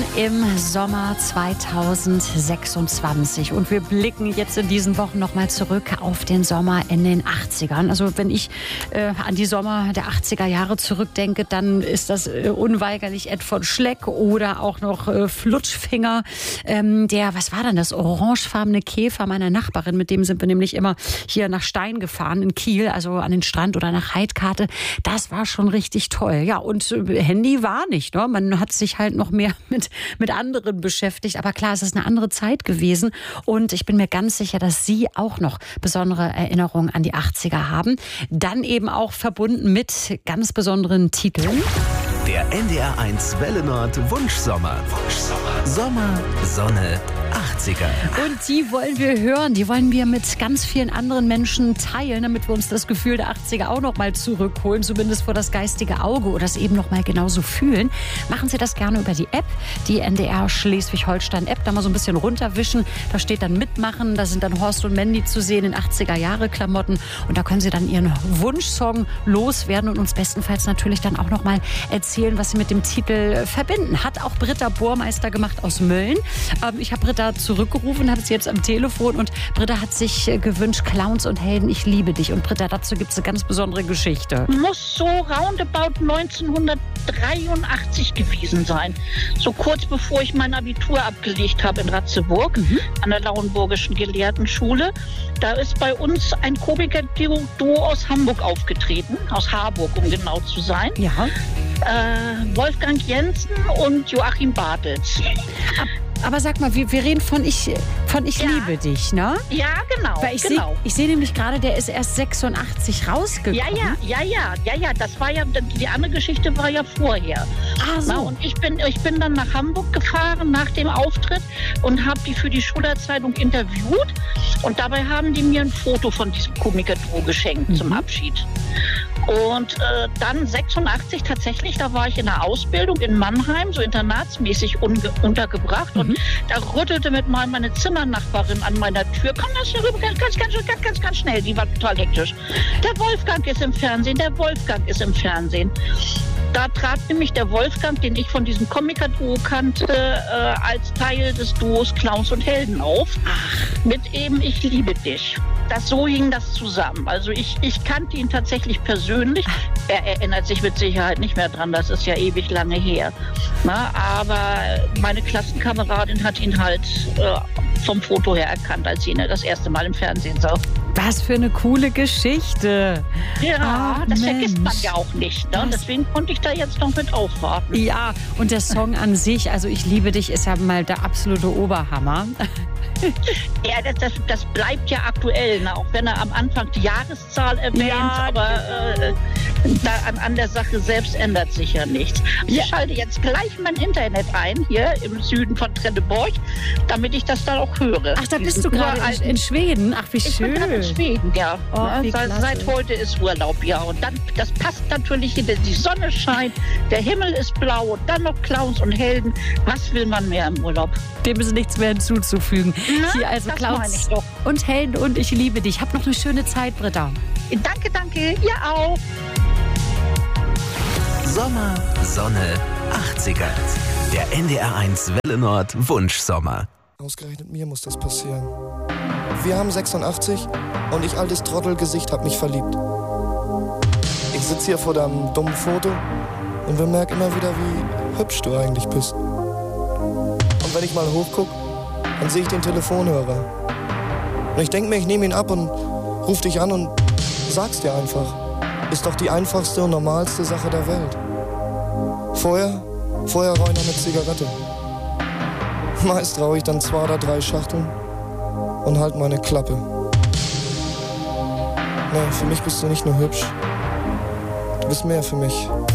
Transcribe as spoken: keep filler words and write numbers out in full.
im Sommer zweitausendsechsundzwanzig und wir blicken jetzt in diesen Wochen nochmal zurück auf den Sommer in den achtzigern. Also wenn ich äh, an die Sommer der achtziger Jahre zurückdenke, dann ist das äh, unweigerlich Ed von Schleck oder auch noch äh, Flutschfinger. Ähm, der, was war denn das, orangefarbene Käfer meiner Nachbarin, mit dem sind wir nämlich immer hier nach Stein gefahren in Kiel, also an den Strand oder nach Heidkarte. Das war schon richtig toll. Ja, und äh, Handy war nicht, ne? Man hat sich halt noch mehr mit, mit anderen beschäftigt. Aber klar, es ist eine andere Zeit gewesen. Und ich bin mir ganz sicher, dass Sie auch noch besondere Erinnerungen an die achtziger haben. Dann eben auch verbunden mit ganz besonderen Titeln. Der N D R eins Welle Nord Wunschsommer. Wunschsommer. Sommer, Sonne, achtziger. Und die wollen wir hören, die wollen wir mit ganz vielen anderen Menschen teilen, damit wir uns das Gefühl der achtziger auch noch mal zurückholen, zumindest vor das geistige Auge oder es eben noch mal genauso fühlen. Machen Sie das gerne über die App, die N D R Schleswig-Holstein-App, da mal so ein bisschen runterwischen. Da steht dann Mitmachen, da sind dann Horst und Mandy zu sehen in achtziger-Jahre-Klamotten und da können Sie dann Ihren Wunschsong loswerden und uns bestenfalls natürlich dann auch noch mal erzählen, was Sie mit dem Titel verbinden. Hat auch Britta Bohrmeister gemacht aus Mölln. Ähm, ich habe Britta zurückgerufen, habe sie jetzt am Telefon und Britta hat sich gewünscht, Clowns und Helden, ich liebe dich. Und Britta, dazu gibt es eine ganz besondere Geschichte. Muss so roundabout neunzehnhundertdreiundachtzig gewesen sein. So kurz bevor ich mein Abitur abgelegt habe in Ratzeburg, mhm. an der Lauenburgischen Gelehrtenschule. Da ist bei uns ein Komiker-Duo aus Hamburg aufgetreten, aus Harburg, um genau zu sein. Ja. Äh, Wolfgang Jensen und Joachim Bartels. Aber sag mal, wir, wir reden von Ich, von ich Ja. liebe dich, ne? Ja, genau. Weil ich genau. sehe seh nämlich gerade, der ist erst sechsundachtzig rausgekommen. Ja, ja, ja, ja, ja, ja. Das war ja, die andere Geschichte war ja vorher. Ah, so. Na, und ich bin, ich bin dann nach Hamburg gefahren nach dem Auftritt und habe die für die Schülerzeitung interviewt. Und dabei haben die mir ein Foto von diesem Komiker-Duo geschenkt mhm. zum Abschied. Und äh, dann sechsundachtzig tatsächlich, da war ich in der Ausbildung in Mannheim, so internatsmäßig unge- untergebracht. Mhm. Und da rüttelte mit mal meine Zimmernachbarin an meiner Tür. Komm, lass hier rüber, ganz, ganz, ganz, ganz, ganz, ganz schnell. Die war total hektisch. Der Wolfgang ist im Fernsehen, der Wolfgang ist im Fernsehen. Da trat nämlich der Wolfgang, den ich von diesem Komiker-Duo kannte, äh, als Teil des Duos Clowns und Helden auf. Ach. Mit eben Ich liebe dich. Das, so hing das zusammen. Also ich, ich kannte ihn tatsächlich persönlich. Er erinnert sich mit Sicherheit nicht mehr dran, das ist ja ewig lange her. Na, aber meine Klassenkameradin hat ihn halt äh, vom Foto her erkannt, als sie ihn das erste Mal im Fernsehen sah. Was für eine coole Geschichte. Ja, Ach, das Mensch. vergisst man ja auch nicht. Ne? Deswegen konnte ich da jetzt noch mit aufwarten. Ja, und der Song an sich, also Ich liebe dich, ist ja mal der absolute Oberhammer. Ja, das, das, das bleibt ja aktuell, ne? Auch wenn er am Anfang die Jahreszahl erwähnt, Ja, aber äh, da, an, an der Sache selbst ändert sich ja nichts. Ich Ja. schalte jetzt gleich mein Internet ein, hier im Süden von Trelleborg, damit ich das dann auch höre. Ach, da bist Diesen du gerade in, uralten- in Schweden. Ach, wie Ich bin gerade in schön. Schweden, ja. Oh, Ja, wie seit, klasse. seit heute ist Urlaub, ja. Und dann, das passt natürlich, die Sonne scheint, der Himmel ist blau und dann noch Clowns und Helden. Was will man mehr im Urlaub? Dem ist nichts mehr hinzuzufügen. Na, Hier also das meine Clowns ich doch. und Helden und Ich liebe dich. Hab noch eine schöne Zeit, Britta. Danke, danke, ihr auch. Sommer, Sonne, achtziger. Der N D R eins Welle Nord Wunschsommer. Ausgerechnet mir muss das passieren. Wir haben sechsundachtzig und ich, altes Trottelgesicht, hab mich verliebt. Ich sitz hier vor deinem dummen Foto und bemerk immer wieder, wie hübsch du eigentlich bist. Und wenn ich mal hochguck, dann sehe ich den Telefonhörer. Und ich denk mir, ich nehme ihn ab und ruf dich an und sag's dir einfach. Ist doch die einfachste und normalste Sache der Welt. Vorher, vorher rauch ich noch eine Zigarette. Meist rauche ich dann zwei oder drei Schachteln und halt meine Klappe. Nee, für mich bist du nicht nur hübsch. Du bist mehr für mich.